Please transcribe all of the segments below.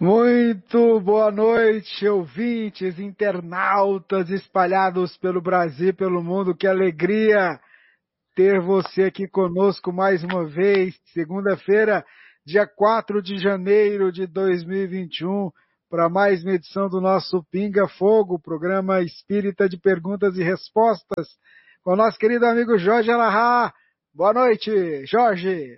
Muito boa noite, ouvintes, internautas espalhados pelo Brasil e pelo mundo. Que alegria ter você aqui conosco mais uma vez. Segunda-feira, dia 4 de janeiro de 2021, para mais uma edição do nosso Pinga Fogo, programa espírita de perguntas e respostas, com o nosso querido amigo Jorge Alahá. Boa noite, Jorge.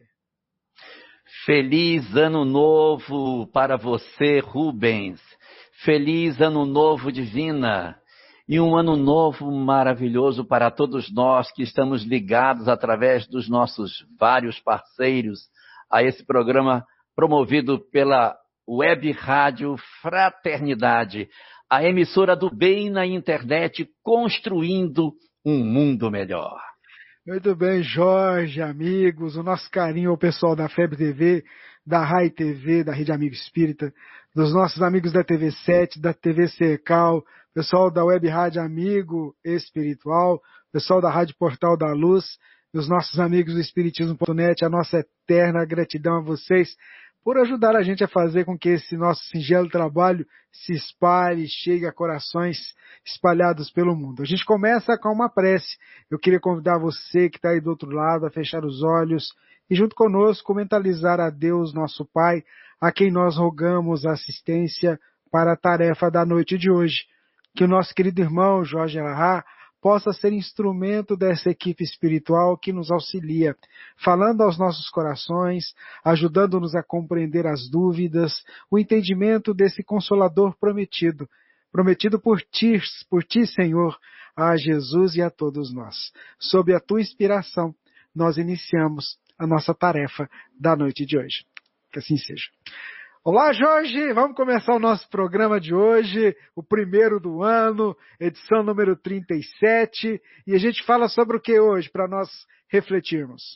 Feliz Ano Novo para você, Rubens. Feliz Ano Novo, Divina. E um Ano Novo maravilhoso para todos nós que estamos ligados através dos nossos vários parceiros a esse programa promovido pela Web Rádio Fraternidade, a emissora do bem na internet, construindo um mundo melhor. Muito bem, Jorge, amigos, o nosso carinho ao pessoal da FEB TV, da RAI TV, da Rede Amigo Espírita, dos nossos amigos da TV 7, da TV Secal, pessoal da Web Rádio Amigo Espiritual, pessoal da Rádio Portal da Luz, dos nossos amigos do Espiritismo.net, a nossa eterna gratidão a vocês por ajudar a gente a fazer com que esse nosso singelo trabalho se espalhe, chegue a corações espalhados pelo mundo. A gente começa com uma prece. Eu queria convidar você que está aí do outro lado a fechar os olhos e junto conosco mentalizar a Deus, nosso Pai, a quem nós rogamos assistência para a tarefa da noite de hoje. Que o nosso querido irmão Jorge Alahá possa ser instrumento dessa equipe espiritual que nos auxilia, falando aos nossos corações, ajudando-nos a compreender as dúvidas, o entendimento desse Consolador prometido por ti, Senhor, a Jesus e a todos nós. Sob a tua inspiração, nós iniciamos a nossa tarefa da noite de hoje. Que assim seja. Olá, Jorge! Vamos começar o nosso programa de hoje, o primeiro do ano, edição número 37, e a gente fala sobre o que hoje, para nós refletirmos?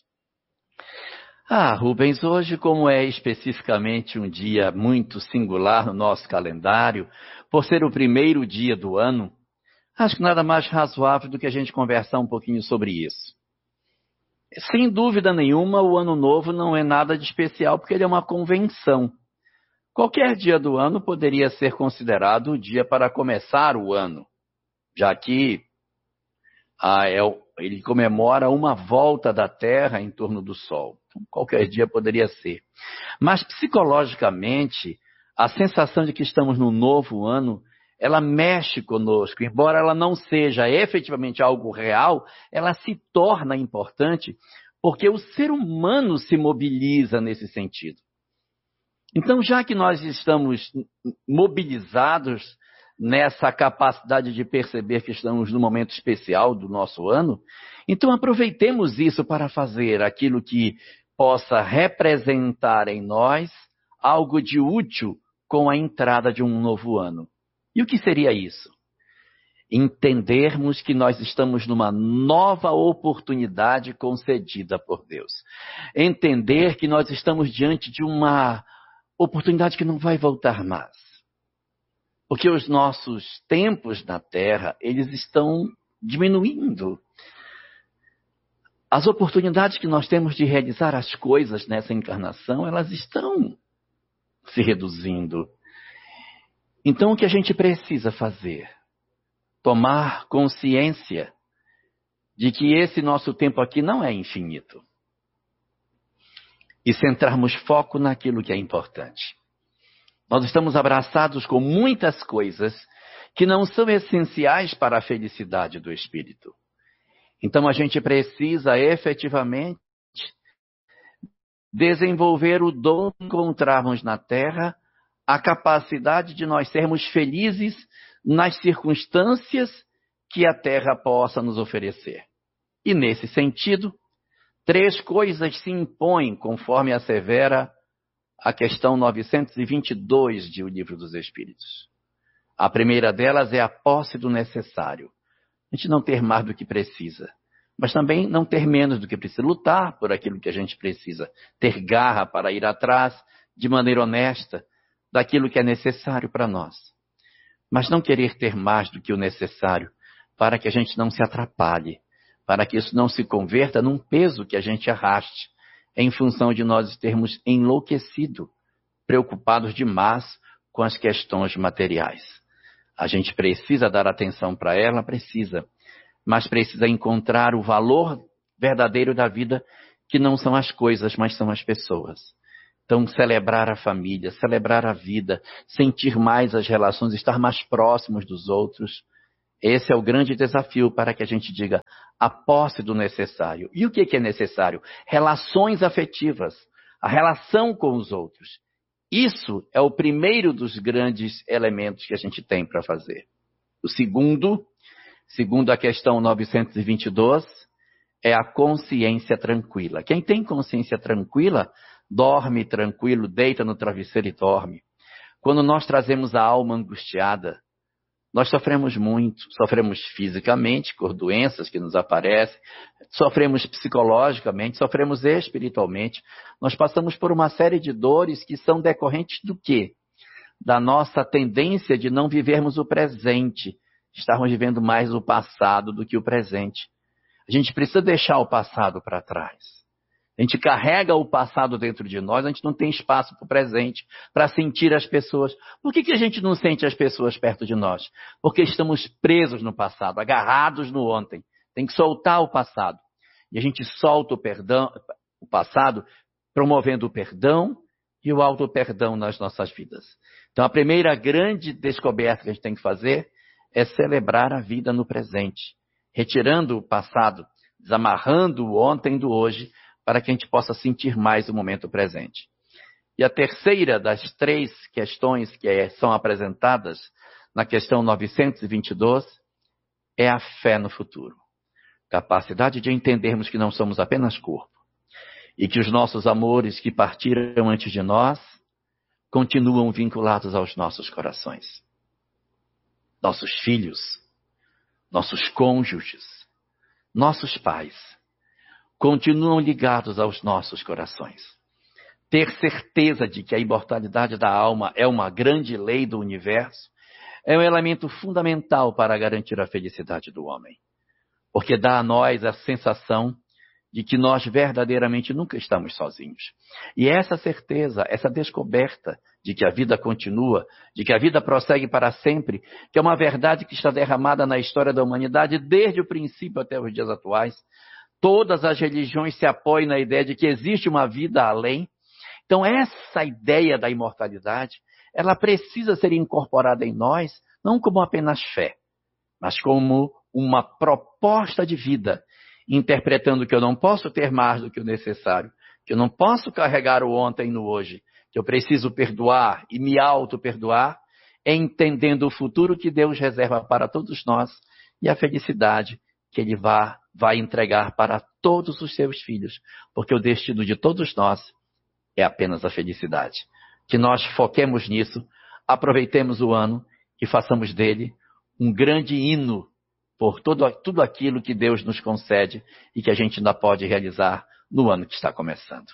Rubens, hoje, como é especificamente um dia muito singular no nosso calendário, por ser o primeiro dia do ano, acho que nada mais razoável do que a gente conversar um pouquinho sobre isso. Sem dúvida nenhuma, o Ano Novo não é nada de especial, porque ele é uma convenção. Qualquer dia do ano poderia ser considerado o dia para começar o ano, já que ele comemora uma volta da Terra em torno do Sol. Então, qualquer dia poderia ser. Mas, psicologicamente, a sensação de que estamos no novo ano, ela mexe conosco. Embora ela não seja efetivamente algo real, ela se torna importante porque o ser humano se mobiliza nesse sentido. Então, já que nós estamos mobilizados nessa capacidade de perceber que estamos num momento especial do nosso ano, então aproveitemos isso para fazer aquilo que possa representar em nós algo de útil com a entrada de um novo ano. E o que seria isso? Entendermos que nós estamos numa nova oportunidade concedida por Deus. Entender que nós estamos diante de uma oportunidade que não vai voltar mais. Porque os nossos tempos na Terra, eles estão diminuindo. As oportunidades que nós temos de realizar as coisas nessa encarnação, elas estão se reduzindo. Então, o que a gente precisa fazer? Tomar consciência de que esse nosso tempo aqui não é infinito. E centrarmos foco naquilo que é importante. Nós estamos abraçados com muitas coisas que não são essenciais para a felicidade do espírito. Então a gente precisa efetivamente desenvolver o dom de encontrarmos na Terra a capacidade de nós sermos felizes nas circunstâncias que a Terra possa nos oferecer. E nesse sentido, 3 coisas se impõem, conforme assevera a questão 922 de O Livro dos Espíritos. A primeira delas é a posse do necessário. A gente não ter mais do que precisa, mas também não ter menos do que precisa. Lutar por aquilo que a gente precisa. Ter garra para ir atrás, de maneira honesta, daquilo que é necessário para nós. Mas não querer ter mais do que o necessário, para que a gente não se atrapalhe, para que isso não se converta num peso que a gente arraste, em função de nós termos enlouquecido, preocupados demais com as questões materiais. A gente precisa dar atenção para ela, precisa, mas precisa encontrar o valor verdadeiro da vida, que não são as coisas, mas são as pessoas. Então, celebrar a família, celebrar a vida, sentir mais as relações, estar mais próximos dos outros. Esse é o grande desafio para que a gente diga a posse do necessário. E o que é necessário? Relações afetivas, a relação com os outros. Isso é o primeiro dos grandes elementos que a gente tem para fazer. O segundo a questão 922, é a consciência tranquila. Quem tem consciência tranquila, dorme tranquilo, deita no travesseiro e dorme. Quando nós trazemos a alma angustiada, nós sofremos muito, sofremos fisicamente, por doenças que nos aparecem, sofremos psicologicamente, sofremos espiritualmente. Nós passamos por uma série de dores que são decorrentes do quê? Da nossa tendência de não vivermos o presente, estarmos vivendo mais o passado do que o presente. A gente precisa deixar o passado para trás. A gente carrega o passado dentro de nós, a gente não tem espaço para o presente, para sentir as pessoas. Por que a gente não sente as pessoas perto de nós? Porque estamos presos no passado, agarrados no ontem. Tem que soltar o passado. E a gente solta o passado, promovendo o perdão e o auto-perdão nas nossas vidas. Então, a primeira grande descoberta que a gente tem que fazer é celebrar a vida no presente, retirando o passado, desamarrando o ontem do hoje, para que a gente possa sentir mais o momento presente. E a terceira das 3 questões que são apresentadas na questão 922 é a fé no futuro. Capacidade de entendermos que não somos apenas corpo e que os nossos amores que partiram antes de nós continuam vinculados aos nossos corações. Nossos filhos, nossos cônjuges, nossos pais continuam ligados aos nossos corações. Ter certeza de que a imortalidade da alma é uma grande lei do universo é um elemento fundamental para garantir a felicidade do homem, porque dá a nós a sensação de que nós verdadeiramente nunca estamos sozinhos. E essa certeza, essa descoberta de que a vida continua, de que a vida prossegue para sempre, que é uma verdade que está derramada na história da humanidade desde o princípio até os dias atuais. Todas as religiões se apoiam na ideia de que existe uma vida além. Então, essa ideia da imortalidade, ela precisa ser incorporada em nós, não como apenas fé, mas como uma proposta de vida, interpretando que eu não posso ter mais do que o necessário, que eu não posso carregar o ontem no hoje, que eu preciso perdoar e me auto-perdoar, entendendo o futuro que Deus reserva para todos nós e a felicidade que Ele vai entregar para todos os seus filhos, porque o destino de todos nós é apenas a felicidade. Que nós foquemos nisso, aproveitemos o ano e façamos dele um grande hino por tudo aquilo que Deus nos concede e que a gente ainda pode realizar no ano que está começando.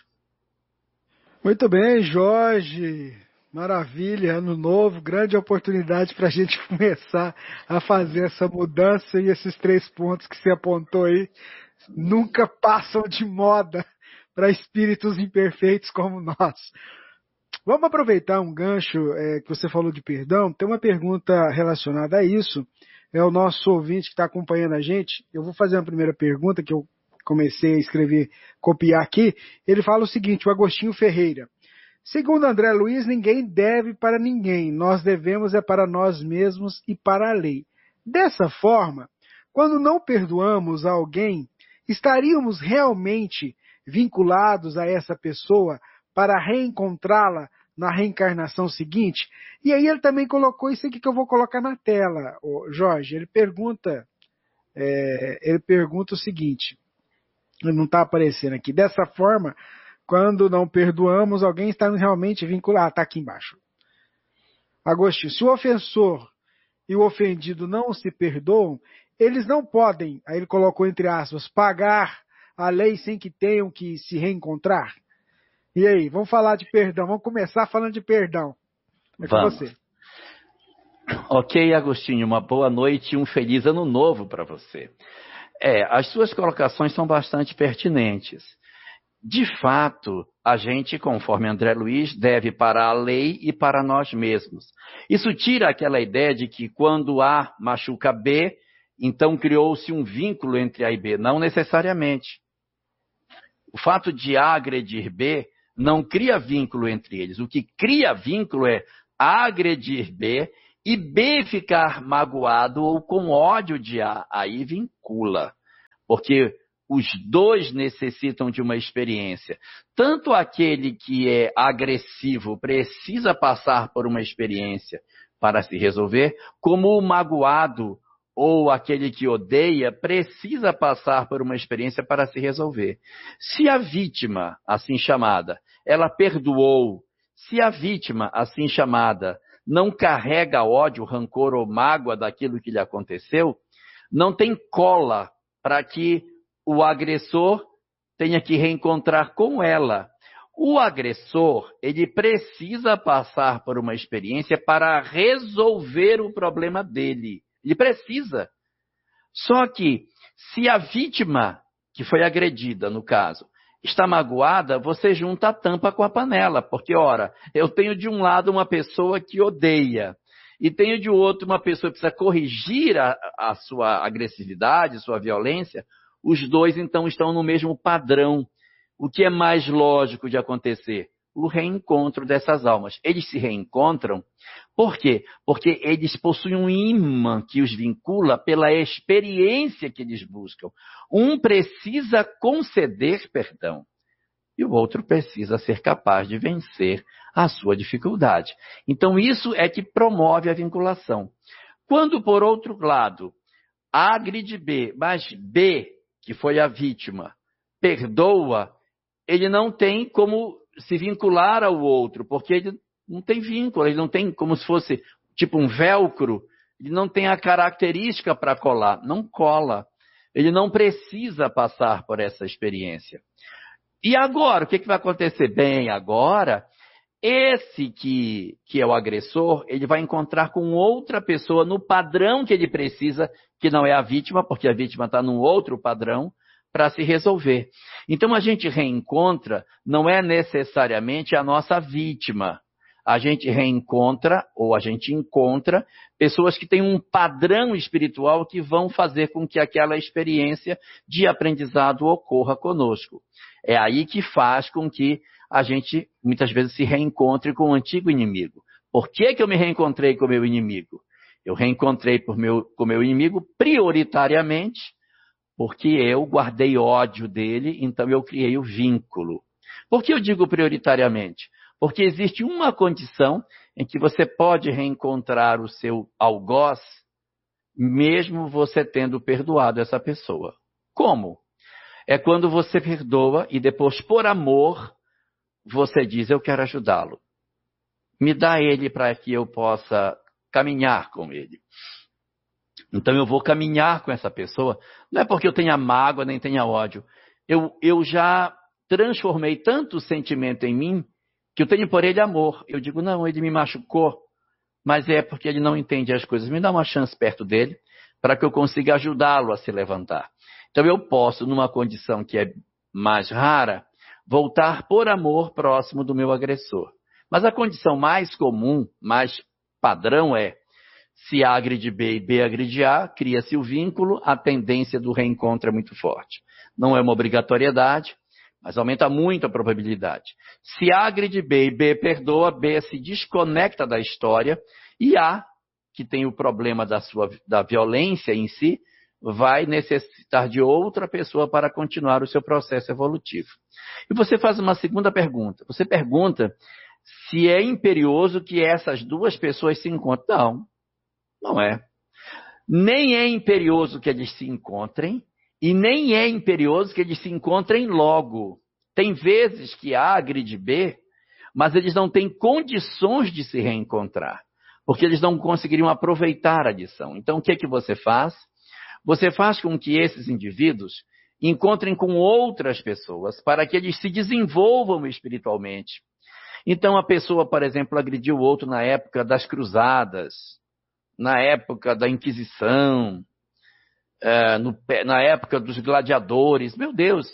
Muito bem, Jorge. Maravilha, ano novo, grande oportunidade para a gente começar a fazer essa mudança, e esses 3 pontos que você apontou aí nunca passam de moda para espíritos imperfeitos como nós. Vamos aproveitar um gancho que você falou de perdão. Tem uma pergunta relacionada a isso. É o nosso ouvinte que está acompanhando a gente. Eu vou fazer uma primeira pergunta que eu comecei a escrever, copiar aqui. Ele fala o seguinte, o Agostinho Ferreira. Segundo André Luiz, ninguém deve para ninguém. Nós devemos para nós mesmos e para a lei. Dessa forma, quando não perdoamos alguém, estaríamos realmente vinculados a essa pessoa para reencontrá-la na reencarnação seguinte? E aí ele também colocou isso aqui que eu vou colocar na tela, Jorge. Ele pergunta o seguinte, ele não está aparecendo aqui. Dessa forma, quando não perdoamos, alguém está realmente vinculado. Está aqui embaixo. Agostinho, se o ofensor e o ofendido não se perdoam, eles não podem, aí ele colocou entre aspas, pagar a lei sem que tenham que se reencontrar? E aí, vamos falar de perdão. Vamos começar falando de perdão. É com você. Ok, Agostinho, uma boa noite e um feliz ano novo para você. As suas colocações são bastante pertinentes. De fato, a gente, conforme André Luiz, deve para a lei e para nós mesmos. Isso tira aquela ideia de que quando A machuca B, então criou-se um vínculo entre A e B. Não necessariamente. O fato de A agredir B não cria vínculo entre eles. O que cria vínculo é A agredir B e B ficar magoado ou com ódio de A. Aí vincula. Porque os dois necessitam de uma experiência. Tanto aquele que é agressivo precisa passar por uma experiência para se resolver, como o magoado ou aquele que odeia precisa passar por uma experiência para se resolver. Se a vítima, assim chamada, ela perdoou, se a vítima, assim chamada, não carrega ódio, rancor ou mágoa daquilo que lhe aconteceu, não tem cola para que o agressor tenha que reencontrar com ela. O agressor, ele precisa passar por uma experiência para resolver o problema dele. Ele precisa. Só que, se a vítima, que foi agredida, no caso, está magoada, você junta a tampa com a panela. Porque, ora, eu tenho de um lado uma pessoa que odeia, e tenho de outro uma pessoa que precisa corrigir a sua agressividade, sua violência. Os dois, então, estão no mesmo padrão. O que é mais lógico de acontecer? O reencontro dessas almas. Eles se reencontram. Por quê? Porque eles possuem um imã que os vincula pela experiência que eles buscam. Um precisa conceder perdão e o outro precisa ser capaz de vencer a sua dificuldade. Então, isso é que promove a vinculação. Quando, por outro lado, A agride B, mas B, que foi a vítima, perdoa, ele não tem como se vincular ao outro, porque ele não tem vínculo, ele não tem como se fosse tipo um velcro, ele não tem a característica para colar, não cola. Ele não precisa passar por essa experiência. E agora, o que vai acontecer? Bem, agora, esse que é o agressor, ele vai encontrar com outra pessoa no padrão que ele precisa, que não é a vítima, porque a vítima está num outro padrão, para se resolver. Então, a gente reencontra, não é necessariamente a nossa vítima. A gente reencontra, ou a gente encontra, pessoas que têm um padrão espiritual que vão fazer com que aquela experiência de aprendizado ocorra conosco. É aí que faz com que a gente, muitas vezes, se reencontre com o antigo inimigo. Por que eu me reencontrei com o meu inimigo? Eu reencontrei com o meu inimigo prioritariamente porque eu guardei ódio dele, então eu criei o vínculo. Por que eu digo prioritariamente? Porque existe uma condição em que você pode reencontrar o seu algoz, mesmo você tendo perdoado essa pessoa. Como? É quando você perdoa e depois, por amor, você diz, eu quero ajudá-lo. Me dá ele para que eu possa caminhar com ele. Então eu vou caminhar com essa pessoa, não é porque eu tenha mágoa nem tenha ódio. Eu já transformei tanto sentimento em mim que eu tenho por ele amor. Eu digo, não, ele me machucou, mas é porque ele não entende as coisas. Me dá uma chance perto dele para que eu consiga ajudá-lo a se levantar. Então eu posso, numa condição que é mais rara, voltar por amor próximo do meu agressor. Mas a condição mais comum, mais padrão é, se A agride B e B agride A, cria-se o vínculo, a tendência do reencontro é muito forte. Não é uma obrigatoriedade, mas aumenta muito a probabilidade. Se A agride B e B perdoa, B se desconecta da história e A, que tem o problema da violência em si, vai necessitar de outra pessoa para continuar o seu processo evolutivo. E você faz uma segunda pergunta. Você pergunta se é imperioso que essas duas pessoas se encontrem. Não é. Nem é imperioso que eles se encontrem e nem é imperioso que eles se encontrem logo. Tem vezes que A agride B, mas eles não têm condições de se reencontrar, porque eles não conseguiriam aproveitar a lição. Então, o que é que você faz? Você faz com que esses indivíduos encontrem com outras pessoas para que eles se desenvolvam espiritualmente. Então, a pessoa, por exemplo, agrediu o outro na época das cruzadas, na época da Inquisição, na época dos gladiadores. Meu Deus,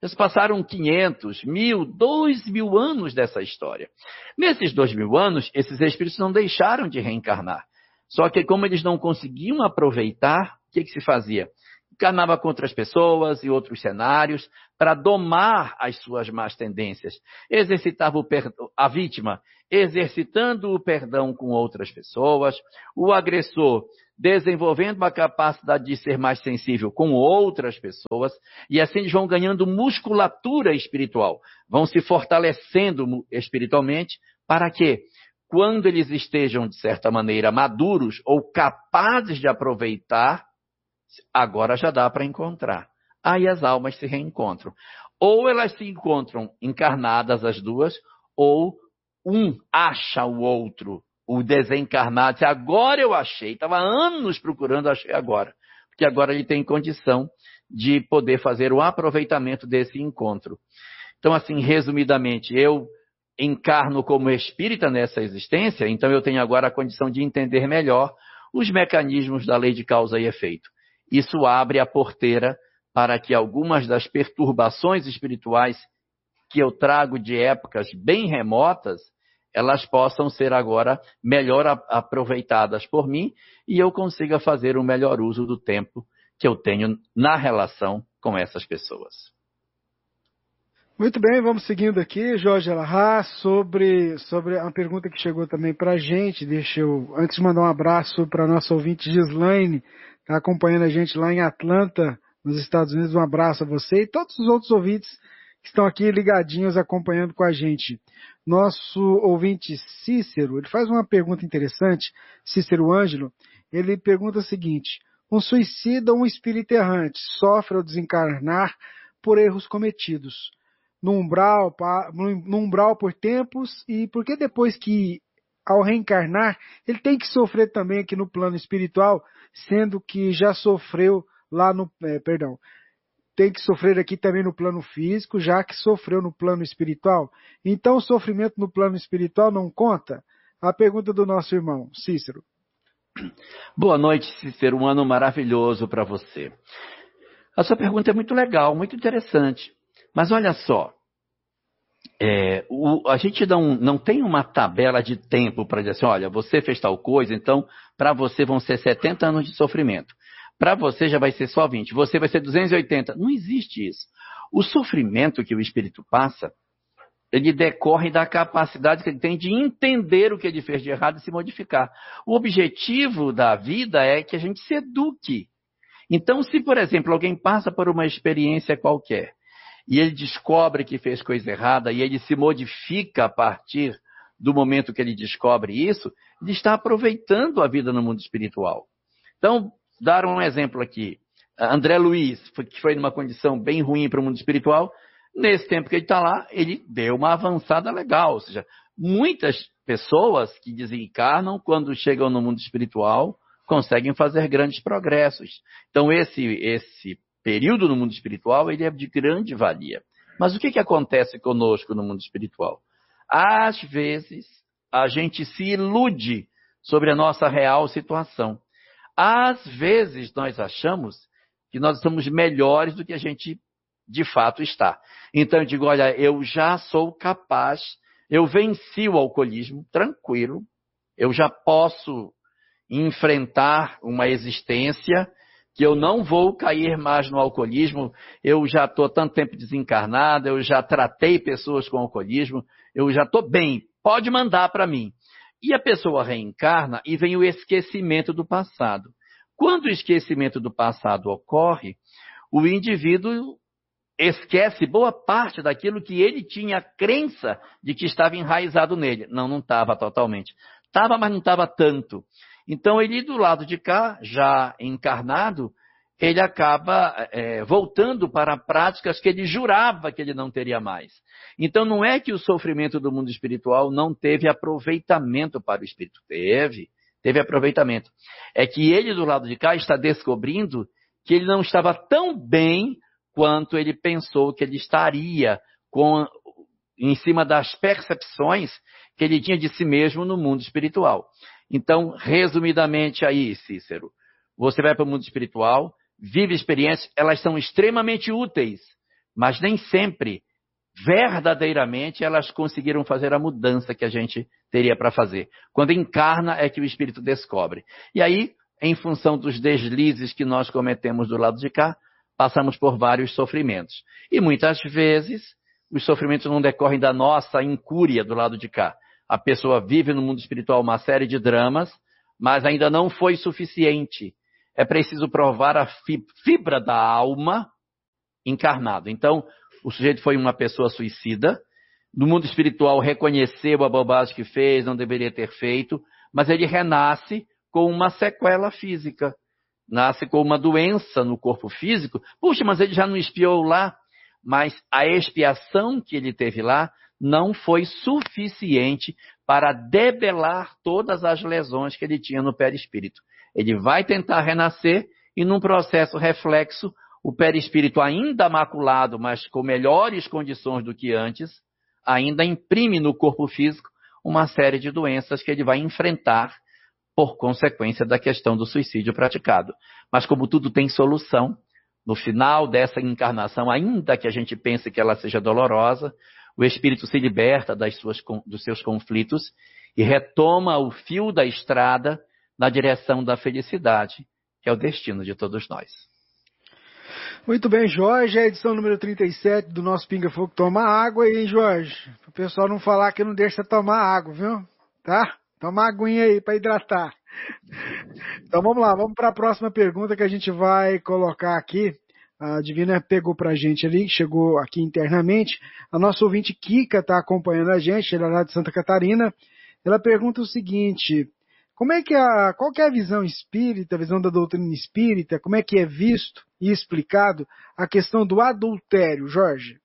Já se passaram 500, 1000, 2000 anos dessa história. Nesses 2000 anos, esses espíritos não deixaram de reencarnar. Só que como eles não conseguiam aproveitar, o que se fazia? Encarnava com outras pessoas e outros cenários para domar as suas más tendências. Exercitava a vítima, exercitando o perdão com outras pessoas. O agressor, desenvolvendo a capacidade de ser mais sensível com outras pessoas. E assim eles vão ganhando musculatura espiritual. Vão se fortalecendo espiritualmente para que, quando eles estejam, de certa maneira, maduros ou capazes de aproveitar, agora já dá para encontrar. Aí as almas se reencontram. Ou elas se encontram encarnadas as duas, ou um acha o outro, o desencarnado. Diz, agora eu achei, estava anos procurando, achei agora. Porque agora ele tem condição de poder fazer o aproveitamento desse encontro. Então, assim, resumidamente, eu encarno como espírita nessa existência, então eu tenho agora a condição de entender melhor os mecanismos da lei de causa e efeito. Isso abre a porteira para que algumas das perturbações espirituais que eu trago de épocas bem remotas, elas possam ser agora melhor aproveitadas por mim e eu consiga fazer um melhor uso do tempo que eu tenho na relação com essas pessoas. Muito bem, vamos seguindo aqui, Jorge Elahá, sobre uma pergunta que chegou também para a gente. Deixa eu, antes de mandar um abraço para a nossa ouvinte Gislaine, que está acompanhando a gente lá em Atlanta, nos Estados Unidos. Um abraço a você e todos os outros ouvintes que estão aqui ligadinhos, acompanhando com a gente. Nosso ouvinte Cícero, ele faz uma pergunta interessante, Cícero Ângelo, ele pergunta o seguinte: um suicida ou um espírito errante sofre ao desencarnar por erros cometidos no umbral por tempos, e por que depois que, ao reencarnar, ele tem que sofrer também aqui no plano espiritual, sendo que já sofreu lá no... tem que sofrer aqui também no plano físico, já que sofreu no plano espiritual. Então o sofrimento no plano espiritual não conta? A pergunta do nosso irmão, Cícero. Boa noite, Cícero, um ano maravilhoso para você. A sua pergunta é muito legal, muito interessante. Mas olha só, a gente não tem uma tabela de tempo para dizer assim, olha, você fez tal coisa, então para você vão ser 70 anos de sofrimento. Para você já vai ser só 20, você vai ser 280. Não existe isso. O sofrimento que o espírito passa, ele decorre da capacidade que ele tem de entender o que ele fez de errado e se modificar. O objetivo da vida é que a gente se eduque. Então, se, por exemplo, alguém passa por uma experiência qualquer, e ele descobre que fez coisa errada, e ele se modifica a partir do momento que ele descobre isso, ele está aproveitando a vida no mundo espiritual. Então, dar um exemplo aqui. André Luiz, que foi numa condição bem ruim para o mundo espiritual, nesse tempo que ele está lá, ele deu uma avançada legal. Ou seja, muitas pessoas que desencarnam, quando chegam no mundo espiritual, conseguem fazer grandes progressos. Então, esse período no mundo espiritual, ele é de grande valia. Mas o que acontece conosco no mundo espiritual? Às vezes, a gente se ilude sobre a nossa real situação. Às vezes, nós achamos que nós estamos melhores do que a gente de fato está. Então, eu digo, olha, eu já sou capaz, eu venci o alcoolismo, tranquilo, eu já posso enfrentar uma existência que eu não vou cair mais no alcoolismo, eu já estou tanto tempo desencarnado, eu já tratei pessoas com alcoolismo, eu já estou bem, pode mandar para mim. E a pessoa reencarna e vem o esquecimento do passado. Quando o esquecimento do passado ocorre, o indivíduo esquece boa parte daquilo que ele tinha crença de que estava enraizado nele. Não estava totalmente. Estava, mas não estava tanto. Então, ele do lado de cá, já encarnado, ele acaba voltando para práticas que ele jurava que ele não teria mais. Então, não é que o sofrimento do mundo espiritual não teve aproveitamento para o espírito. Teve aproveitamento. É que ele do lado de cá está descobrindo que ele não estava tão bem quanto ele pensou que ele estaria em cima das percepções que ele tinha de si mesmo no mundo espiritual. Então, resumidamente aí, Cícero, você vai para o mundo espiritual, vive experiências, elas são extremamente úteis mas nem sempre, verdadeiramente, elas conseguiram fazer a mudança que a gente teria para fazer. Quando encarna é que o espírito descobre. E aí, em função dos deslizes que nós cometemos do lado de cá, passamos por vários sofrimentos. E muitas vezes, os sofrimentos não decorrem da nossa incúria do lado de cá. A pessoa vive no mundo espiritual uma série de dramas, mas ainda não foi suficiente. É preciso provar a fibra da alma encarnado. Então, o sujeito foi uma pessoa suicida, no mundo espiritual reconheceu a bobagem que fez, não deveria ter feito, mas ele renasce com uma sequela física. Nasce com uma doença no corpo físico. Puxa, mas ele já não expiou lá. Mas a expiação que ele teve lá não foi suficiente para debelar todas as lesões que ele tinha no perispírito. Ele vai tentar renascer e num processo reflexo, o perispírito ainda maculado, mas com melhores condições do que antes, ainda imprime no corpo físico uma série de doenças que ele vai enfrentar por consequência da questão do suicídio praticado. Mas como tudo tem solução, no final dessa encarnação, ainda que a gente pense que ela seja dolorosa, o espírito se liberta dos seus conflitos e retoma o fio da estrada na direção da felicidade, que é o destino de todos nós. Muito bem, Jorge, a edição número 37 do nosso Pinga Fogo Toma Água, hein, Jorge? Para o pessoal não falar que eu não deixo você tomar água, viu? Tá? Toma uma aguinha aí para hidratar. Então vamos lá, vamos para a próxima pergunta que a gente vai colocar aqui. A Divina pegou para a gente ali, chegou aqui internamente. A nossa ouvinte Kika está acompanhando a gente, ela é lá de Santa Catarina. Ela pergunta o seguinte: qual que é a visão espírita, a visão da doutrina espírita, como é que é visto e explicado a questão do adultério, Jorge?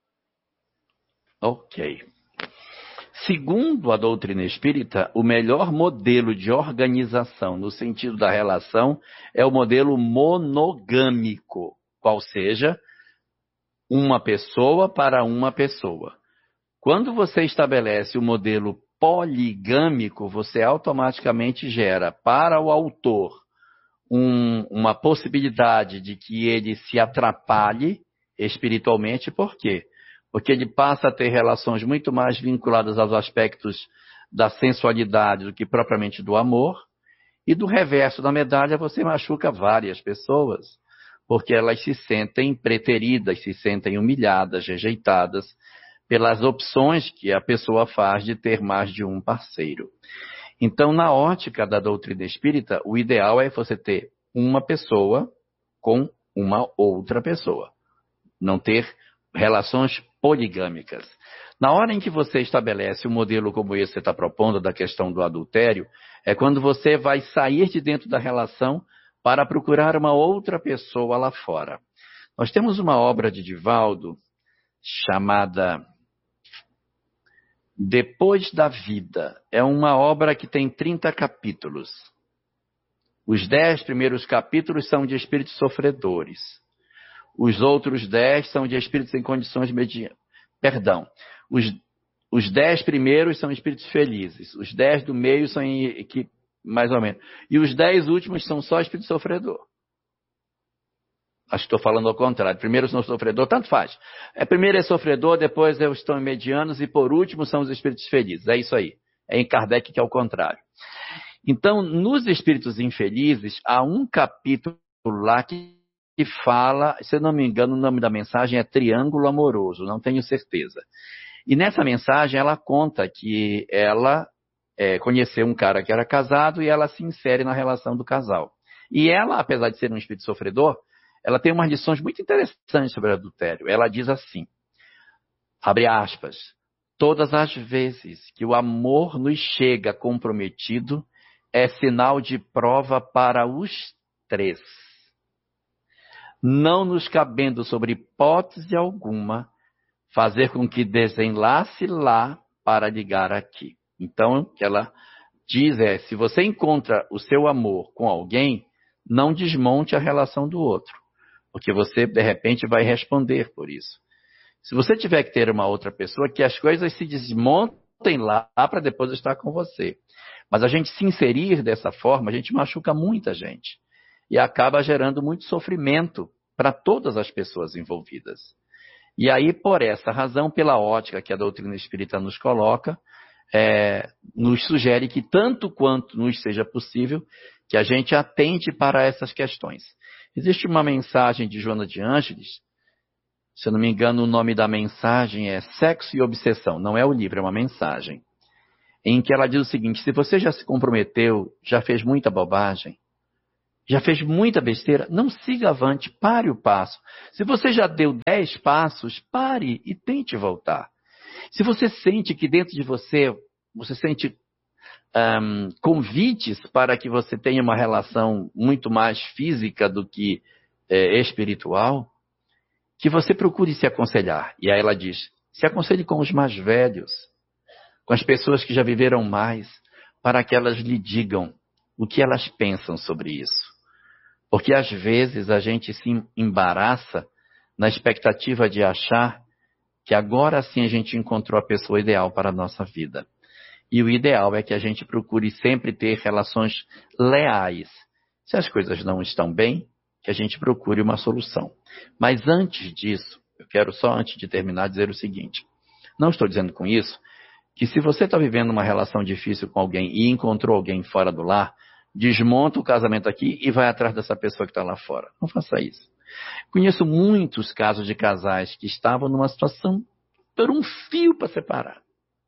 Ok. Segundo a doutrina espírita, o melhor modelo de organização no sentido da relação é o modelo monogâmico, qual seja, uma pessoa para uma pessoa. Quando você estabelece o modelo poligâmico, você automaticamente gera para o autor uma possibilidade de que ele se atrapalhe espiritualmente. Por quê? Porque ele passa a ter relações muito mais vinculadas aos aspectos da sensualidade do que propriamente do amor. E do reverso da medalha você machuca várias pessoas, porque elas se sentem preteridas, se sentem humilhadas, rejeitadas pelas opções que a pessoa faz de ter mais de um parceiro. Então, na ótica da doutrina espírita, o ideal é você ter uma pessoa com uma outra pessoa. Não ter relações poligâmicas. Na hora em que você estabelece um modelo como esse que você está propondo, da questão do adultério, é quando você vai sair de dentro da relação para procurar uma outra pessoa lá fora. Nós temos uma obra de Divaldo chamada Depois da Vida. É uma obra que tem 30 capítulos. Os 10 primeiros capítulos são de espíritos sofredores. Os outros 10 são de espíritos em condições medianas. Perdão. Os 10 primeiros são espíritos felizes. Os 10 do meio são mais ou menos. E os 10 últimos são só espírito sofredor. Acho que estou falando ao contrário. Primeiro são sofredor, tanto faz. Primeiro é sofredor, depois estão em medianos e por último são os espíritos felizes. É isso aí. É em Kardec que é o contrário. Então, nos espíritos infelizes, há um capítulo lá que fala, se eu não me engano, o nome da mensagem é Triângulo Amoroso, não tenho certeza. E nessa mensagem ela conta que ela conheceu um cara que era casado e ela se insere na relação do casal. E ela, apesar de ser um espírito sofredor, ela tem umas lições muito interessantes sobre adultério. Ela diz assim, abre aspas, todas as vezes que o amor nos chega comprometido, é sinal de prova para os 3. Não nos cabendo sobre hipótese alguma fazer com que desenlace lá para ligar aqui. Então, o que ela diz se você encontra o seu amor com alguém, não desmonte a relação do outro, porque você, de repente, vai responder por isso. Se você tiver que ter uma outra pessoa, que as coisas se desmontem lá para depois estar com você. Mas a gente se inserir dessa forma, a gente machuca muita gente. E acaba gerando muito sofrimento para todas as pessoas envolvidas. E aí, por essa razão, pela ótica que a doutrina espírita nos coloca, nos sugere que tanto quanto nos seja possível, que a gente atente para essas questões. Existe uma mensagem de Joana de Ângeles, se eu não me engano o nome da mensagem é Sexo e Obsessão, não é o livro, é uma mensagem, em que ela diz o seguinte: se você já se comprometeu, já fez muita bobagem, já fez muita besteira, não siga avante, pare o passo. Se você já deu 10 passos, pare e tente voltar. Se você sente que dentro de você sente convites para que você tenha uma relação muito mais física do que espiritual, que você procure se aconselhar. E aí ela diz, se aconselhe com os mais velhos, com as pessoas que já viveram mais, para que elas lhe digam o que elas pensam sobre isso. Porque às vezes a gente se embaraça na expectativa de achar que agora sim a gente encontrou a pessoa ideal para a nossa vida. E o ideal é que a gente procure sempre ter relações leais. Se as coisas não estão bem, que a gente procure uma solução. Mas antes disso, eu quero só antes de terminar dizer o seguinte. Não estou dizendo com isso que se você está vivendo uma relação difícil com alguém e encontrou alguém fora do lar, desmonta o casamento aqui e vai atrás dessa pessoa que está lá fora. Não faça isso. Conheço muitos casos de casais que estavam numa situação por um fio para separar.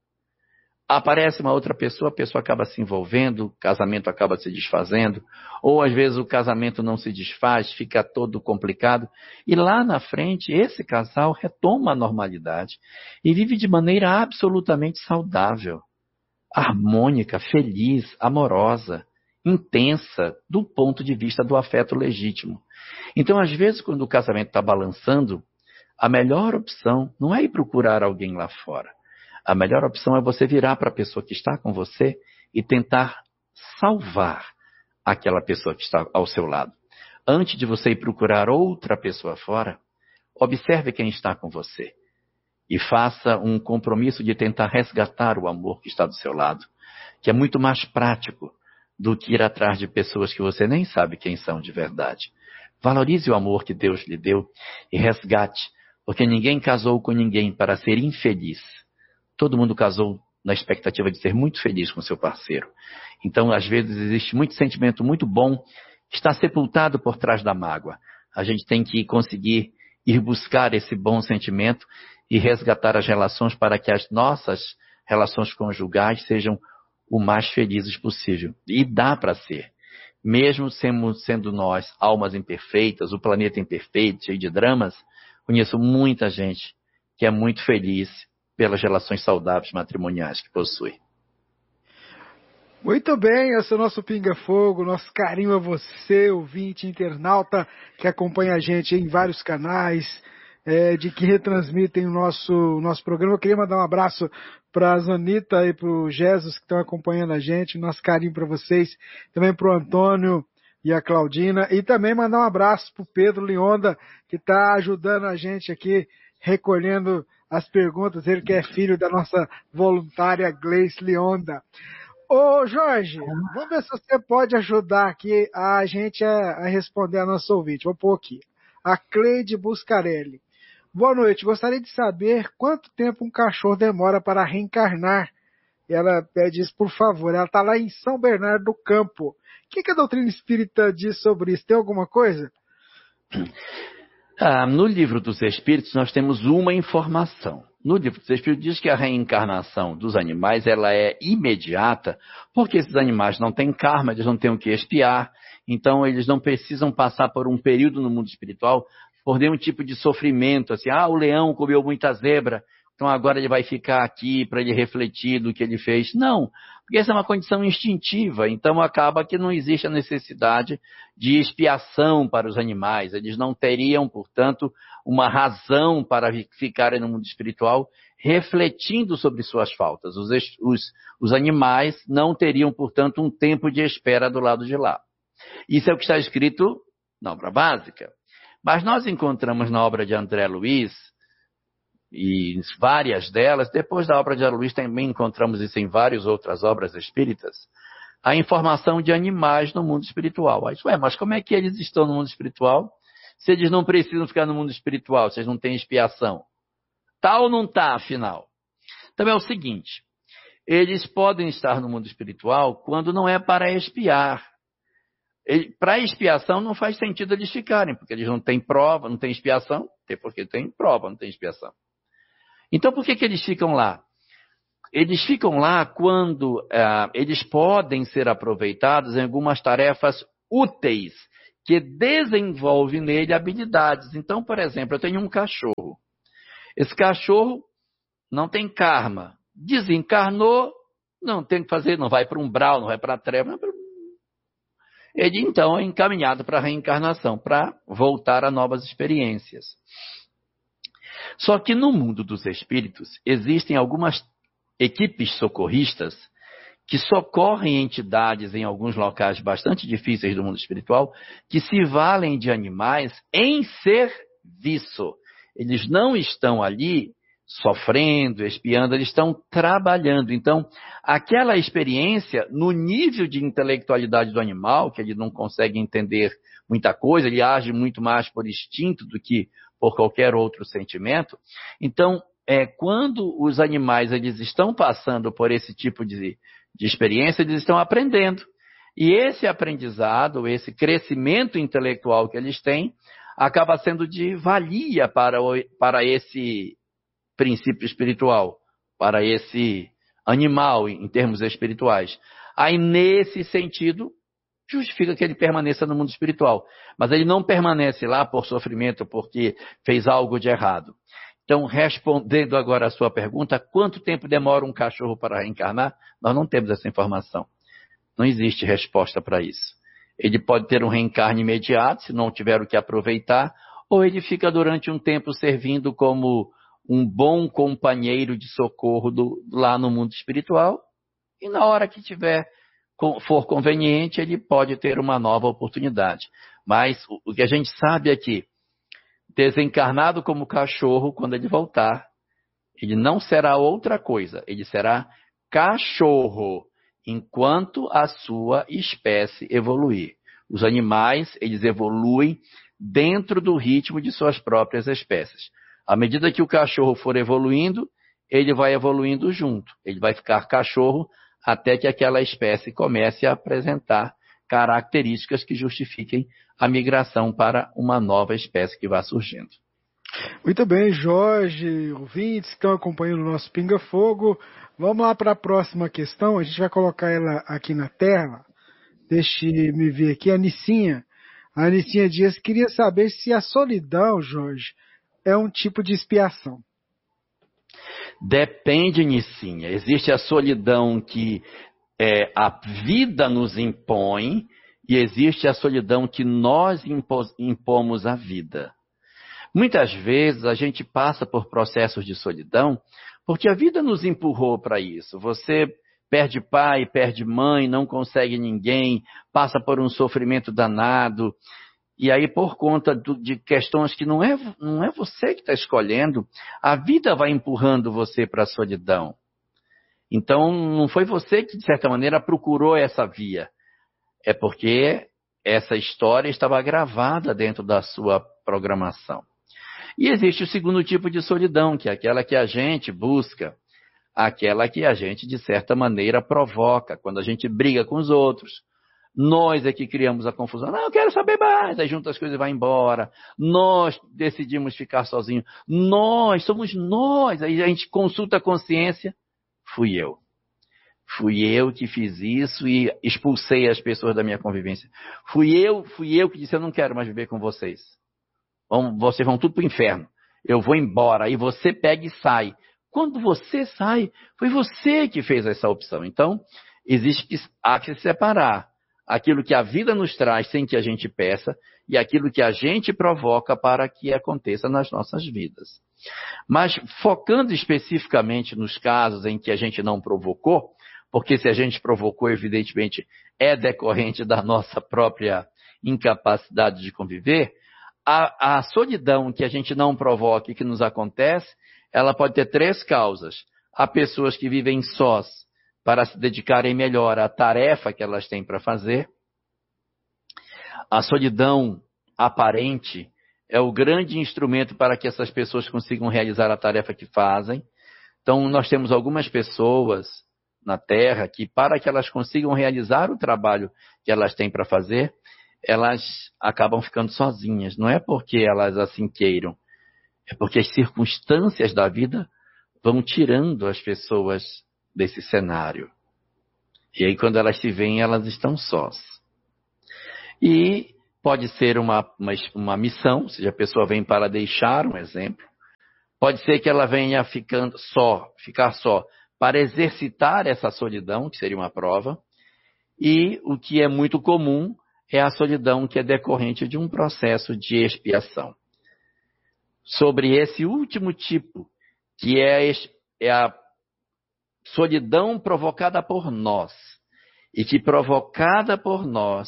Aparece uma outra pessoa, a pessoa acaba se envolvendo, o casamento acaba se desfazendo, ou às vezes o casamento não se desfaz, fica todo complicado, e lá na frente esse casal retoma a normalidade e vive de maneira absolutamente saudável, harmônica, feliz, amorosa, intensa, do ponto de vista do afeto legítimo. Então, às vezes, quando o casamento está balançando, a melhor opção não é ir procurar alguém lá fora. A melhor opção é você virar para a pessoa que está com você e tentar salvar aquela pessoa que está ao seu lado. Antes de você ir procurar outra pessoa fora, observe quem está com você e faça um compromisso de tentar resgatar o amor que está do seu lado, que é muito mais prático do que ir atrás de pessoas que você nem sabe quem são de verdade. Valorize o amor que Deus lhe deu e resgate, porque ninguém casou com ninguém para ser infeliz. Todo mundo casou na expectativa de ser muito feliz com seu parceiro. Então, às vezes, existe muito sentimento muito bom que está sepultado por trás da mágoa. A gente tem que conseguir ir buscar esse bom sentimento e resgatar as relações para que as nossas relações conjugais sejam o mais felizes possível. E dá para ser. Mesmo sendo nós almas imperfeitas, o planeta imperfeito, cheio de dramas, conheço muita gente que é muito feliz pelas relações saudáveis matrimoniais que possui. Muito bem, esse é o nosso Pinga Fogo, nosso carinho a você, ouvinte, internauta, que acompanha a gente em vários canais, de que retransmitem o nosso programa. Eu queria mandar um abraço para a Zanita e para o Jesus que estão acompanhando a gente, nosso carinho para vocês, também para o Antônio e a Claudina, e também mandar um abraço para o Pedro Lionda, que está ajudando a gente aqui, recolhendo as perguntas, ele que é filho da nossa voluntária Gleice Lionda. Ô Jorge, vamos ver se você pode ajudar aqui a gente a responder a nossa ouvinte. Vou pôr aqui. A Cleide Buscarelli. Boa noite, gostaria de saber quanto tempo um cachorro demora para reencarnar. Ela pede isso, por favor. Ela está lá em São Bernardo do Campo. O que a doutrina espírita diz sobre isso? Tem alguma coisa? No Livro dos Espíritos nós temos uma informação. No Livro dos Espíritos diz que a reencarnação dos animais ela é imediata, porque esses animais não têm karma, eles não têm o que expiar, então eles não precisam passar por um período no mundo espiritual por nenhum tipo de sofrimento, assim, o leão comeu muita zebra, então agora ele vai ficar aqui para ele refletir do que ele fez. Não, porque essa é uma condição instintiva, então acaba que não existe a necessidade de expiação para os animais. Eles não teriam, portanto, uma razão para ficarem no mundo espiritual refletindo sobre suas faltas. Os animais não teriam, portanto, um tempo de espera do lado de lá. Isso é o que está escrito na obra básica. Mas nós encontramos na obra de André Luiz, e várias delas, depois da obra de André Luiz também encontramos isso em várias outras obras espíritas, a informação de animais no mundo espiritual. Aí, mas como é que eles estão no mundo espiritual se eles não precisam ficar no mundo espiritual, se eles não têm expiação? Tá ou não tá, afinal? Então é o seguinte, eles podem estar no mundo espiritual quando não é para expiar. Para expiação não faz sentido eles ficarem, porque eles não têm prova, não têm expiação, porque tem prova, não tem expiação. Então por que eles ficam lá? Eles ficam lá quando eles podem ser aproveitados em algumas tarefas úteis, que desenvolvem nele habilidades. Então, por exemplo, eu tenho um cachorro. Esse cachorro não tem karma. Desencarnou, não tem que fazer, não vai para um umbral, não vai para a treva. Ele, então, é encaminhado para a reencarnação, para voltar a novas experiências. Só que no mundo dos espíritos, existem algumas equipes socorristas que socorrem entidades em alguns locais bastante difíceis do mundo espiritual, que se valem de animais em serviço. Eles não estão ali sofrendo, espiando, eles estão trabalhando. Então, aquela experiência, no nível de intelectualidade do animal, que ele não consegue entender muita coisa, ele age muito mais por instinto do que por qualquer outro sentimento. Então, quando os animais eles estão passando por esse tipo de experiência, eles estão aprendendo. E esse aprendizado, esse crescimento intelectual que eles têm, acaba sendo de valia para esse princípio espiritual, para esse animal em termos espirituais. Aí, nesse sentido, justifica que ele permaneça no mundo espiritual. Mas ele não permanece lá por sofrimento, porque fez algo de errado. Então, respondendo agora a sua pergunta, quanto tempo demora um cachorro para reencarnar? Nós não temos essa informação. Não existe resposta para isso. Ele pode ter um reencarne imediato, se não tiver o que aproveitar, ou ele fica durante um tempo servindo como um bom companheiro de socorro lá no mundo espiritual, e na hora que for conveniente, ele pode ter uma nova oportunidade. Mas o que a gente sabe é que, desencarnado como cachorro, quando ele voltar, ele não será outra coisa, ele será cachorro, enquanto a sua espécie evoluir. Os animais, eles evoluem dentro do ritmo de suas próprias espécies. À medida que o cachorro for evoluindo, ele vai evoluindo junto. Ele vai ficar cachorro até que aquela espécie comece a apresentar características que justifiquem a migração para uma nova espécie que vá surgindo. Muito bem, Jorge, ouvintes que estão acompanhando o nosso Pinga Fogo. Vamos lá para a próxima questão. A gente vai colocar ela aqui na tela. Deixe-me ver aqui a Nicinha. A Nicinha Dias queria saber se a solidão, Jorge, é um tipo de expiação. Depende, Nicinha. Existe a solidão que a vida nos impõe e existe a solidão que nós impomos à vida. Muitas vezes a gente passa por processos de solidão porque a vida nos empurrou para isso. Você perde pai, perde mãe, não consegue ninguém, passa por um sofrimento danado. E aí, por conta de questões que não é você que está escolhendo, a vida vai empurrando você para a solidão. Então, não foi você que, de certa maneira, procurou essa via. É porque essa história estava gravada dentro da sua programação. E existe o segundo tipo de solidão, que é aquela que a gente busca, aquela que a gente, de certa maneira, provoca, quando a gente briga com os outros. Nós é que criamos a confusão. Não, eu quero saber mais. Aí junta as coisas e vai embora. Nós decidimos ficar sozinhos. Somos nós. Aí a gente consulta a consciência. Fui eu. Fui eu que fiz isso e expulsei as pessoas da minha convivência. Fui eu que disse, eu não quero mais viver com vocês. Vocês vão tudo para o inferno. Eu vou embora. Aí você pega e sai. Quando você sai, foi você que fez essa opção. Então, há que se separar aquilo que a vida nos traz sem que a gente peça e aquilo que a gente provoca para que aconteça nas nossas vidas. Mas focando especificamente nos casos em que a gente não provocou, porque se a gente provocou, evidentemente, é decorrente da nossa própria incapacidade de conviver, a solidão que a gente não provoca e que nos acontece, ela pode ter 3 causas. Há pessoas que vivem sós para se dedicarem melhor à tarefa que elas têm para fazer. A solidão aparente é o grande instrumento para que essas pessoas consigam realizar a tarefa que fazem. Então, nós temos algumas pessoas na Terra que, para que elas consigam realizar o trabalho que elas têm para fazer, elas acabam ficando sozinhas. Não é porque elas assim queiram, é porque as circunstâncias da vida vão tirando as pessoas desse cenário. E aí, quando elas se veem, elas estão sós. E pode ser uma missão, ou seja, a pessoa vem para deixar um exemplo. Pode ser que ela venha ficar só, para exercitar essa solidão, que seria uma prova. E o que é muito comum é a solidão que é decorrente de um processo de expiação. Sobre esse último tipo, que é a solidão provocada por nós, e que provocada por nós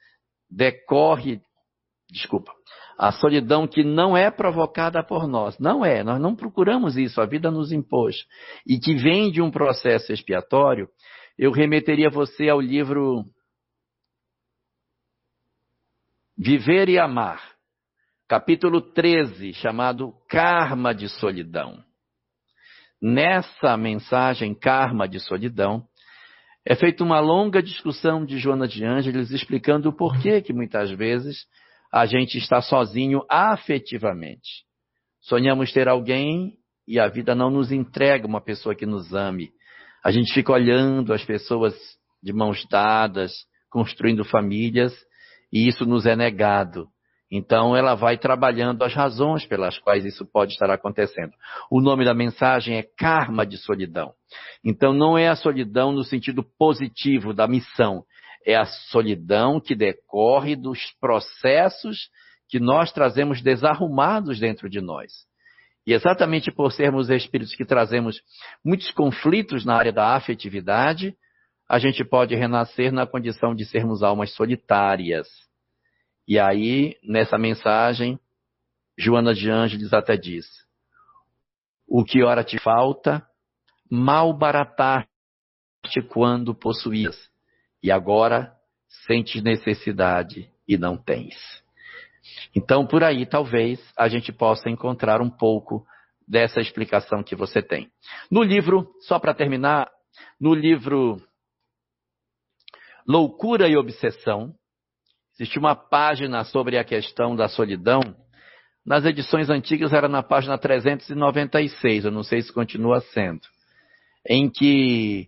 a solidão que não é provocada por nós, nós não procuramos isso, a vida nos impôs, e que vem de um processo expiatório, eu remeteria você ao livro Viver e Amar, capítulo 13, chamado Karma de Solidão. Nessa mensagem, Karma de Solidão, é feita uma longa discussão de Joana de Ângeles explicando o porquê que muitas vezes a gente está sozinho afetivamente. Sonhamos ter alguém e a vida não nos entrega uma pessoa que nos ame. A gente fica olhando as pessoas de mãos dadas, construindo famílias, e isso nos é negado. Então ela vai trabalhando as razões pelas quais isso pode estar acontecendo. O nome da mensagem é Karma de Solidão. Então não é a solidão no sentido positivo da missão, é a solidão que decorre dos processos que nós trazemos desarrumados dentro de nós. E exatamente por sermos espíritos que trazemos muitos conflitos na área da afetividade, a gente pode renascer na condição de sermos almas solitárias. E aí, nessa mensagem, Joana de Ângeles até diz: o que ora te falta, mal barataste quando possuías, e agora sentes necessidade e não tens. Então, por aí, talvez, a gente possa encontrar um pouco dessa explicação que você tem. No livro, só para terminar, no livro Loucura e Obsessão, existe uma página sobre a questão da solidão. Nas edições antigas era na página 396, eu não sei se continua sendo, em que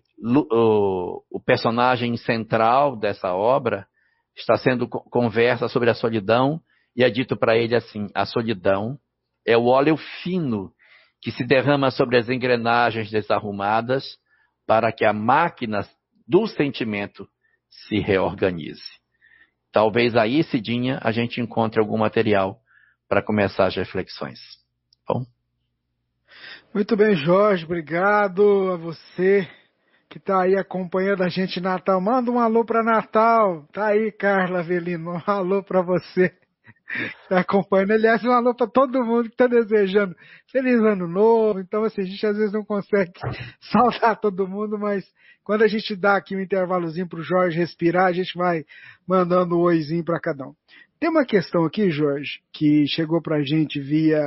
o personagem central dessa obra está sendo conversa sobre a solidão e é dito para ele assim: a solidão é o óleo fino que se derrama sobre as engrenagens desarrumadas para que a máquina do sentimento se reorganize. Talvez aí, Cidinha, a gente encontre algum material para começar as reflexões. Bom? Muito bem, Jorge. Obrigado a você que está aí acompanhando a gente em Natal. Manda um alô para Natal. Tá aí, Carla Avelino. Um alô para você. Está acompanhando. Aliás, um alô para todo mundo que está desejando Feliz Ano Novo. Então, assim, a gente às vezes não consegue saudar todo mundo, mas quando a gente dá aqui um intervalozinho para o Jorge respirar, a gente vai mandando um oizinho para cada um. Tem uma questão aqui, Jorge, que chegou para a gente via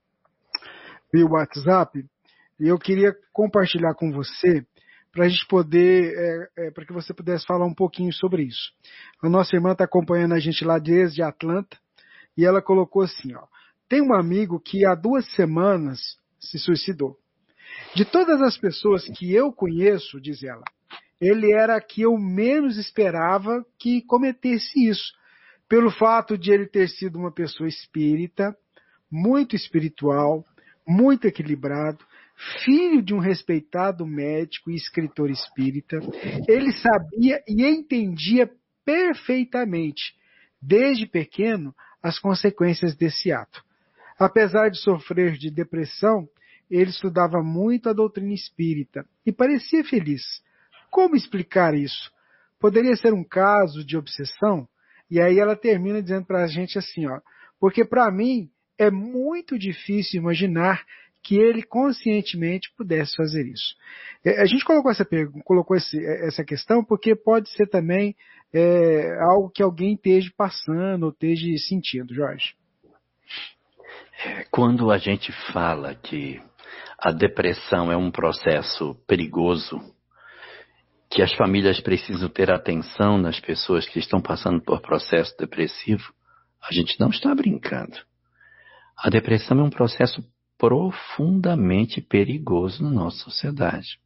WhatsApp, e eu queria compartilhar com você para a gente poder, para que você pudesse falar um pouquinho sobre isso. A nossa irmã está acompanhando a gente lá desde Atlanta, e ela colocou assim, ó: tem um amigo que há 2 semanas se suicidou. De todas as pessoas que eu conheço, diz ela, ele era a que eu menos esperava que cometesse isso, pelo fato de ele ter sido uma pessoa espírita, muito espiritual, muito equilibrado, filho de um respeitado médico e escritor espírita. Ele sabia e entendia perfeitamente, desde pequeno, as consequências desse ato. Apesar de sofrer de depressão, ele estudava muito a doutrina espírita e parecia feliz. Como explicar isso? Poderia ser um caso de obsessão? E aí ela termina dizendo para a gente assim, ó: porque para mim é muito difícil imaginar que ele conscientemente pudesse fazer isso. A gente colocou essa questão porque pode ser também algo que alguém esteja passando ou esteja sentindo, Jorge. Quando a gente fala que a depressão é um processo perigoso, que as famílias precisam ter atenção nas pessoas que estão passando por processo depressivo, a gente não está brincando. A depressão é um processo profundamente perigoso na nossa sociedade.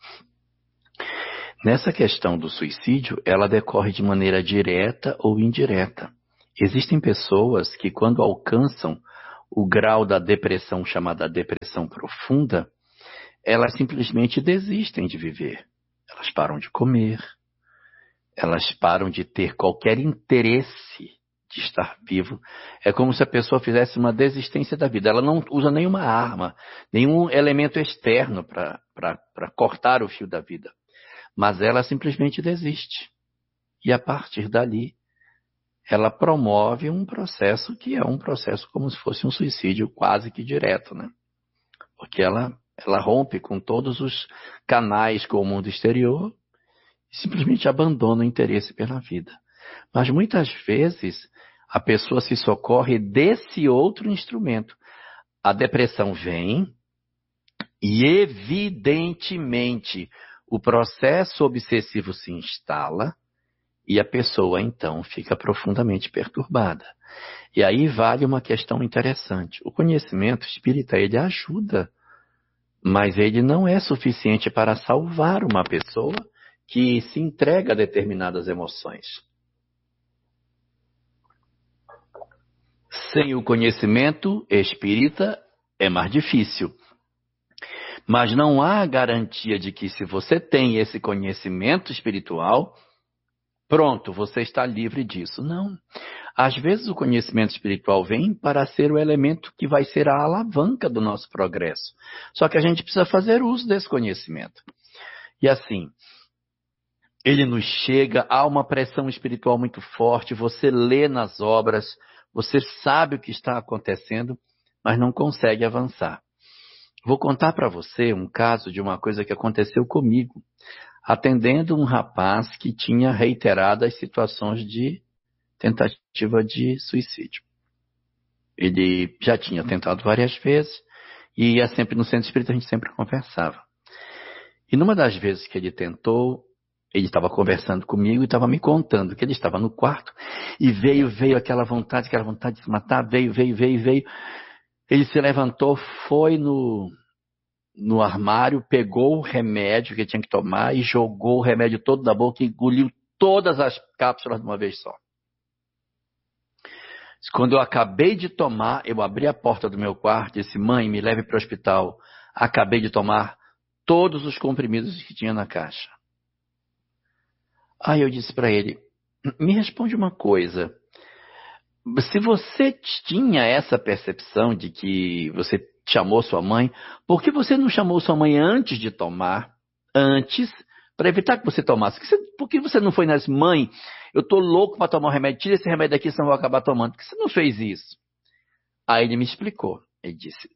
Nessa questão do suicídio, ela decorre de maneira direta ou indireta. Existem pessoas que, quando alcançam o grau da depressão chamada depressão profunda, elas simplesmente desistem de viver. Elas param de comer, elas param de ter qualquer interesse de estar vivo. É como se a pessoa fizesse uma desistência da vida. Ela não usa nenhuma arma, nenhum elemento externo para cortar o fio da vida. Mas ela simplesmente desiste. E a partir dali, ela promove um processo que é um processo como se fosse um suicídio quase que direto, né? Porque ela rompe com todos os canais com o mundo exterior e simplesmente abandona o interesse pela vida. Mas muitas vezes a pessoa se socorre desse outro instrumento. A depressão vem e, evidentemente, o processo obsessivo se instala e a pessoa, então, fica profundamente perturbada. E aí vale uma questão interessante. O conhecimento espírita, ele ajuda, mas ele não é suficiente para salvar uma pessoa que se entrega a determinadas emoções. Sem o conhecimento espírita é mais difícil. Mas não há garantia de que se você tem esse conhecimento espiritual, pronto, você está livre disso. Não. Às vezes o conhecimento espiritual vem para ser o elemento que vai ser a alavanca do nosso progresso. Só que a gente precisa fazer uso desse conhecimento. E assim, ele nos chega, há uma pressão espiritual muito forte, você lê nas obras, você sabe o que está acontecendo, mas não consegue avançar. Vou contar para você um caso de uma coisa que aconteceu comigo, atendendo um rapaz que tinha reiteradas situações de tentativa de suicídio. Ele já tinha tentado várias vezes e ia sempre no centro espírita, a gente sempre conversava. E numa das vezes que ele tentou, ele estava conversando comigo e estava me contando que ele estava no quarto e veio aquela vontade de se matar, veio. Ele se levantou, foi no armário, pegou o remédio que tinha que tomar e jogou o remédio todo da boca e engoliu todas as cápsulas de uma vez só. Quando eu acabei de tomar, eu abri a porta do meu quarto e disse: mãe, me leve para o hospital. Acabei de tomar todos os comprimidos que tinha na caixa. Aí eu disse para ele: me responde uma coisa. Se você tinha essa percepção de que você chamou sua mãe, por que você não chamou sua mãe antes de tomar? Antes, para evitar que você tomasse. Por que você não foi nessa? Mãe, eu estou louco para tomar um remédio, tira esse remédio daqui, senão eu vou acabar tomando. Por que você não fez isso? Aí ele me explicou. Ele disse: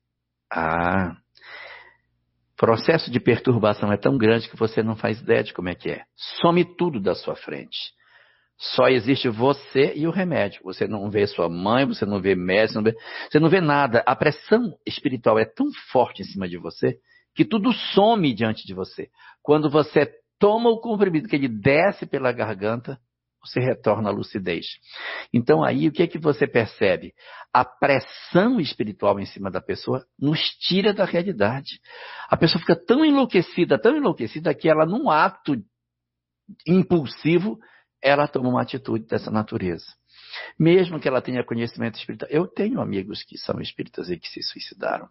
processo de perturbação é tão grande que você não faz ideia de como é que é. Some tudo da sua frente. Só existe você e o remédio. Você não vê sua mãe, você não vê médico, você não vê nada. A pressão espiritual é tão forte em cima de você que tudo some diante de você. Quando você toma o comprimido que ele desce pela garganta, você retorna à lucidez. Então aí o que é que você percebe? A pressão espiritual em cima da pessoa nos tira da realidade. A pessoa fica tão enlouquecida que ela, num ato impulsivo, ela toma uma atitude dessa natureza. Mesmo que ela tenha conhecimento espírita. Eu tenho amigos que são espíritas e que se suicidaram.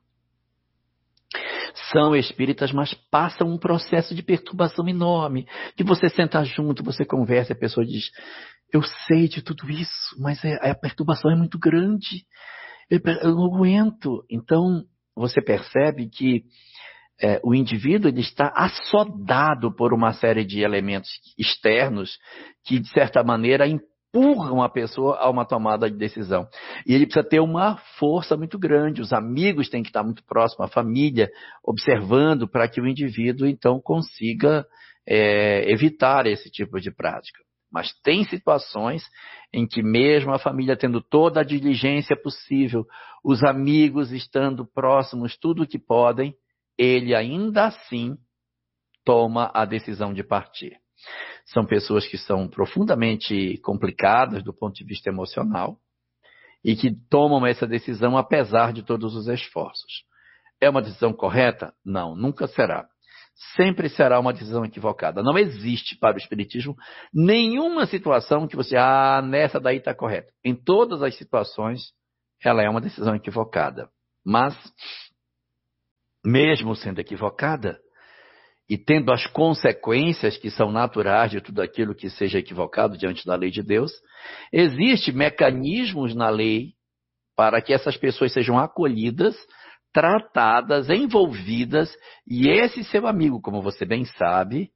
São espíritas, mas passam um processo de perturbação enorme. Que você senta junto, você conversa, a pessoa diz: eu sei de tudo isso, mas a perturbação é muito grande. Eu não aguento. Então, você percebe que o indivíduo ele está assodado por uma série de elementos externos que, de certa maneira, empurram a pessoa a uma tomada de decisão. E ele precisa ter uma força muito grande. Os amigos têm que estar muito próximos, a família, observando para que o indivíduo, então, consiga evitar esse tipo de prática. Mas tem situações em que mesmo a família tendo toda a diligência possível, os amigos estando próximos, tudo o que podem, ele ainda assim toma a decisão de partir. São pessoas que são profundamente complicadas do ponto de vista emocional e que tomam essa decisão apesar de todos os esforços. É uma decisão correta? Não, nunca será. Sempre será uma decisão equivocada. Não existe para o Espiritismo nenhuma situação que você, nessa daí está correta. Em todas as situações, ela é uma decisão equivocada. Mas, mesmo sendo equivocada, e tendo as consequências que são naturais de tudo aquilo que seja equivocado diante da lei de Deus, existem mecanismos na lei para que essas pessoas sejam acolhidas, tratadas, envolvidas, e esse seu amigo, como você bem sabe,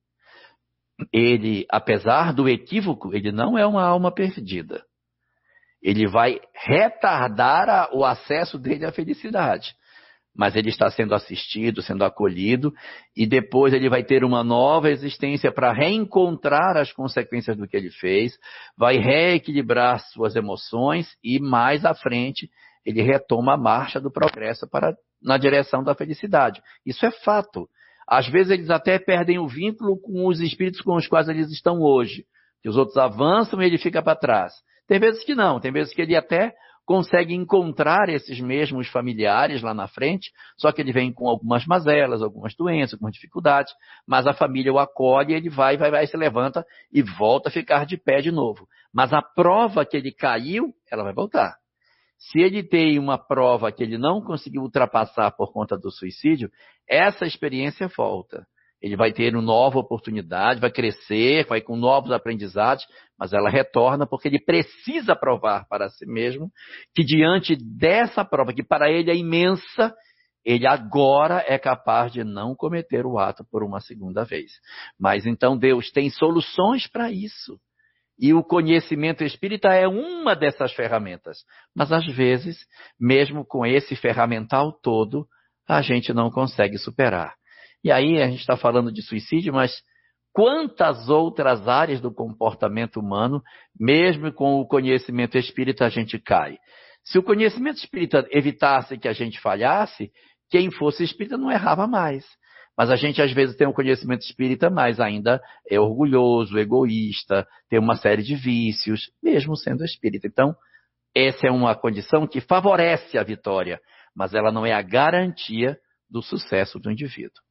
ele, apesar do equívoco, ele não é uma alma perdida. Ele vai retardar o acesso dele à felicidade. Mas ele está sendo assistido, sendo acolhido, e depois ele vai ter uma nova existência para reencontrar as consequências do que ele fez, vai reequilibrar suas emoções e mais à frente ele retoma a marcha do progresso na direção da felicidade. Isso é fato. Às vezes eles até perdem o vínculo com os espíritos com os quais eles estão hoje, que os outros avançam e ele fica para trás. Tem vezes que não, tem vezes que ele até consegue encontrar esses mesmos familiares lá na frente, só que ele vem com algumas mazelas, algumas doenças, algumas dificuldades, mas a família o acolhe, ele vai, se levanta e volta a ficar de pé de novo. Mas a prova que ele caiu, ela vai voltar. Se ele tem uma prova que ele não conseguiu ultrapassar por conta do suicídio, essa experiência volta. Ele vai ter uma nova oportunidade, vai crescer, vai com novos aprendizados, mas ela retorna porque ele precisa provar para si mesmo que diante dessa prova, que para ele é imensa, ele agora é capaz de não cometer o ato por uma segunda vez. Mas então Deus tem soluções para isso. E o conhecimento espírita é uma dessas ferramentas. Mas às vezes, mesmo com esse ferramental todo, a gente não consegue superar. E aí a gente está falando de suicídio, mas quantas outras áreas do comportamento humano, mesmo com o conhecimento espírita, a gente cai? Se o conhecimento espírita evitasse que a gente falhasse, quem fosse espírita não errava mais. Mas a gente às vezes tem um conhecimento espírita, mas ainda é orgulhoso, egoísta, tem uma série de vícios, mesmo sendo espírita. Então, essa é uma condição que favorece a vitória, mas ela não é a garantia do sucesso do indivíduo.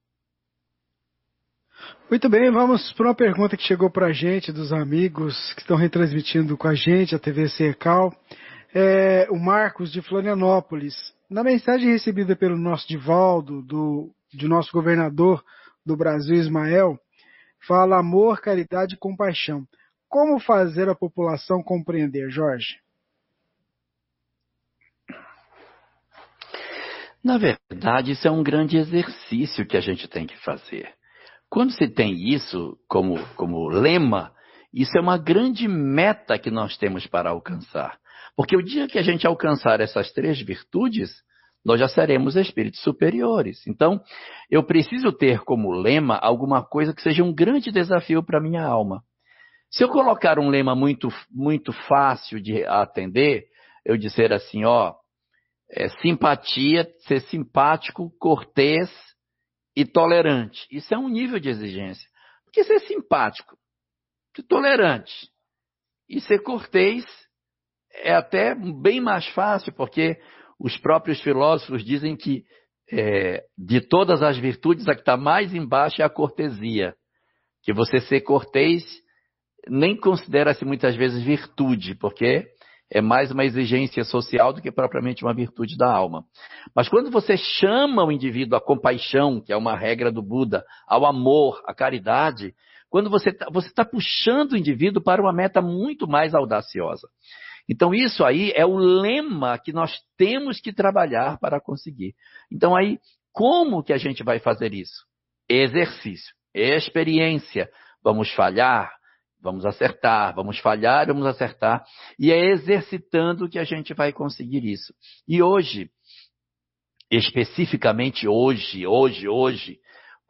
Muito bem, vamos para uma pergunta que chegou para a gente, dos amigos que estão retransmitindo com a gente, a TV Cercal. O Marcos, de Florianópolis. Na mensagem recebida pelo nosso Divaldo, de nosso governador do Brasil, Ismael, fala amor, caridade e compaixão. Como fazer a população compreender, Jorge? Na verdade, isso é um grande exercício que a gente tem que fazer. Quando se tem isso como lema, isso é uma grande meta que nós temos para alcançar. Porque o dia que a gente alcançar essas 3 virtudes, nós já seremos espíritos superiores. Então, eu preciso ter como lema alguma coisa que seja um grande desafio para a minha alma. Se eu colocar um lema muito, muito fácil de atender, eu dizer assim, simpatia, ser simpático, cortês e tolerante. Isso é um nível de exigência. Porque ser simpático, ser tolerante e ser cortês é até bem mais fácil, porque os próprios filósofos dizem que de todas as virtudes, a que está mais embaixo é a cortesia. Que você ser cortês nem considera-se muitas vezes virtude, porque é mais uma exigência social do que propriamente uma virtude da alma. Mas quando você chama o indivíduo à compaixão, que é uma regra do Buda, ao amor, à caridade, quando você está puxando o indivíduo para uma meta muito mais audaciosa. Então isso aí é o lema que nós temos que trabalhar para conseguir. Então aí, como que a gente vai fazer isso? Exercício, experiência. Vamos falhar, vamos acertar, vamos falhar, vamos acertar. E é exercitando que a gente vai conseguir isso. E hoje, especificamente hoje,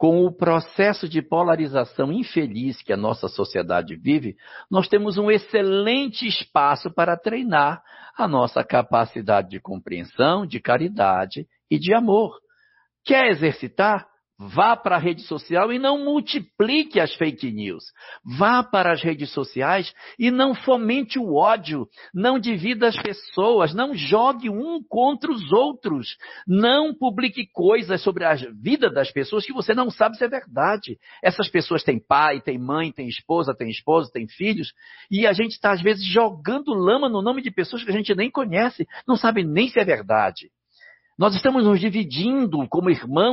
com o processo de polarização infeliz que a nossa sociedade vive, nós temos um excelente espaço para treinar a nossa capacidade de compreensão, de caridade e de amor. Quer exercitar? Vá para a rede social e não multiplique as fake news. Vá para as redes sociais e não fomente o ódio. Não divida as pessoas. Não jogue um contra os outros. Não publique coisas sobre a vida das pessoas que você não sabe se é verdade. Essas pessoas têm pai, têm mãe, têm esposa, têm filhos. E a gente está, às vezes, jogando lama no nome de pessoas que a gente nem conhece. Não sabe nem se é verdade. Nós estamos nos dividindo como irmãos